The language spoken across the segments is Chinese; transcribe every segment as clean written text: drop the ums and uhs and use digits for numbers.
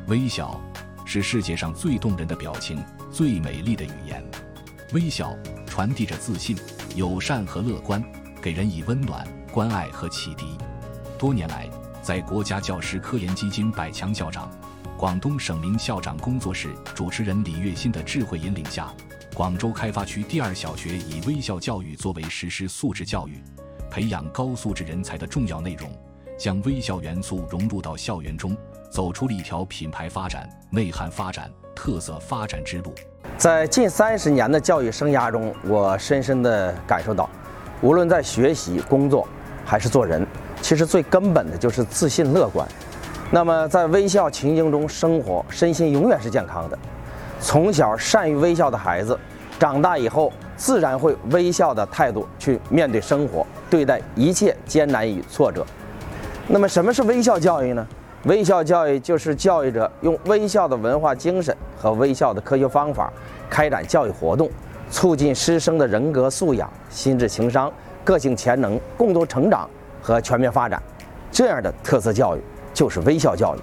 微笑是世界上最动人的表情，最美丽的语言。微笑传递着自信、友善和乐观，给人以温暖、关爱和启迪。多年来，在国家教师科研基金百强校长、广东省名校长工作室主持人李月新的智慧引领下，广州开发区第2小学以微笑教育作为实施素质教育、培养高素质人才的重要内容，将微笑元素融入到校园中，走出了一条品牌发展、内涵发展、特色发展之路。 在近30年的教育生涯中，我深深地感受到，无论在学习、工作还是做人，其实最根本的就是自信乐观。那么在微笑情境中生活，身心永远是健康的。从小善于微笑的孩子，长大以后自然会微笑的态度去面对生活，对待一切艰难与挫折。那么什么是微笑教育呢？微笑教育就是教育者用微笑的文化精神和微笑的科学方法开展教育活动，促进师生的人格素养、心智情商、个性潜能共同成长和全面发展。这样的特色教育就是微笑教育。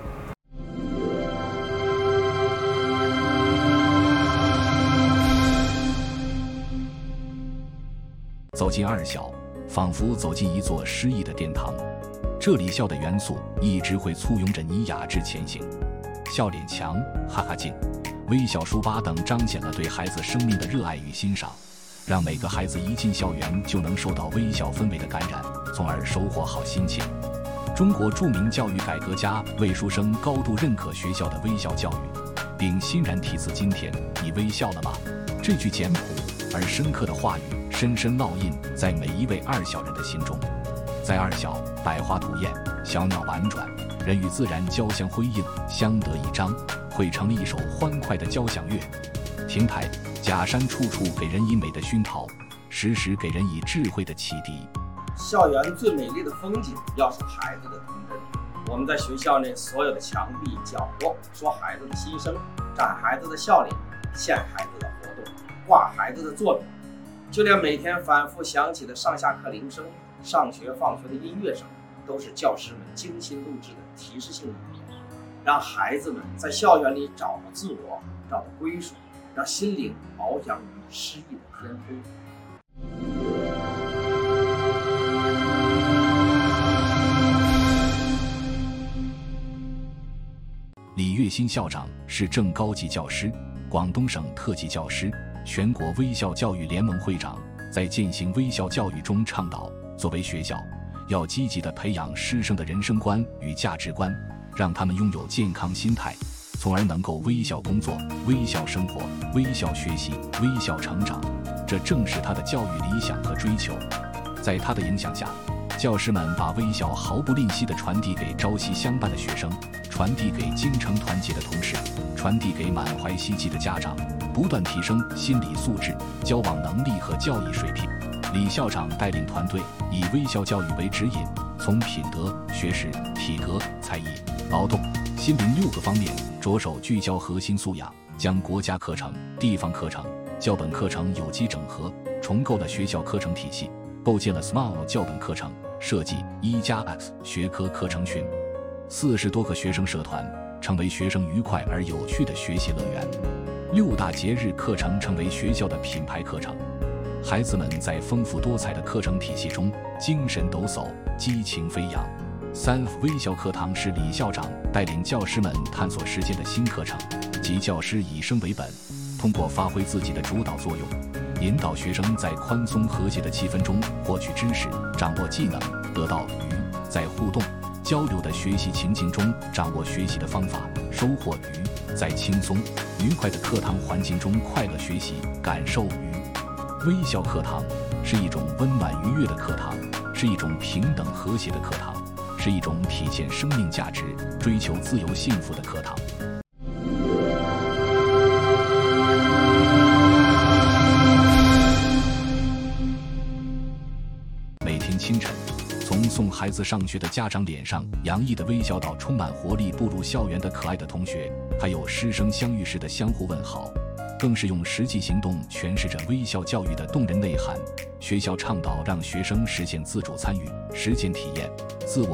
走进2小，仿佛走进一座诗意的殿堂。这里笑的元素一直会簇拥着你雅致前行。笑脸墙、哈哈镜、微笑书吧等彰显了对孩子生命的热爱与欣赏，让每个孩子一进校园就能受到微笑氛围的感染，从而收获好心情。中国著名教育改革家魏书生高度认可学校的微笑教育，并欣然题词：“今天你微笑了吗？”这句简朴而深刻的话语深深烙印在每一位2小人的心中。在2小，百花吐艳，小鸟婉转，人与自然交相辉映，相得益彰，汇成了一首欢快的交响乐。亭台假山处处给人以美的熏陶，时时给人以智慧的启迪。 校园最美丽的风景，要是孩子的童真。我们在学校内所有的墙壁、角落，说孩子的心声，展孩子的笑脸，献孩子的活动，挂孩子的作品，就连每天反复响起的上下课铃声、上学放学的音乐声，都是教师们精心录制的提示性语音，让孩子们在校园里找到自我，找到归属，让心灵翱翔于诗意的天空。 李月新校长是正高级教师、广东省特级教师、全国微笑教育联盟会长，在践行微笑教育中倡导，作为学校，要积极地培养师生的人生观与价值观，让他们拥有健康心态，从而能够微笑工作、微笑生活、微笑学习、微笑成长。这正是他的教育理想和追求。在他的影响下，教师们把微笑毫不吝惜地传递给朝夕相伴的学生，传递给精诚团结的同事，传递给满怀希冀的家长，不断提升心理素质、交往能力和教育水平。李校长带领团队以微笑教育为指引，从品德、学识、体格、才艺、劳动、心灵6个方面着手聚焦核心素养，将国家课程、地方课程、教本课程有机整合，重构了学校课程体系，构建了 SMILE 教本课程，设计1+X 学科课程群，40多个学生社团，成为学生愉快而有趣的学习乐园。6大节日课程成为学校的品牌课程。孩子们在丰富多彩的课程体系中精神抖擞，激情飞扬。3微笑课堂是李校长带领教师们探索实践的新课程，即教师以生为本，通过发挥自己的主导作用，引导学生在宽松和谐的气氛中获取知识，掌握技能，得到愉，在互动交流的学习情境中掌握学习的方法，收获愉，在轻松愉快的课堂环境中快乐学习，感受愉。微笑课堂是一种温暖愉悦的课堂，是一种平等和谐的课堂，是一种体现生命价值、追求自由幸福的课堂。每天清晨，从送孩子上学的家长脸上洋溢的微笑到充满活力步入校园的可爱的同学，还有师生相遇时的相互问好，更是用实际行动诠释着微笑教育的动人内涵。学校倡导让学生实现自主参与、实践体验、自我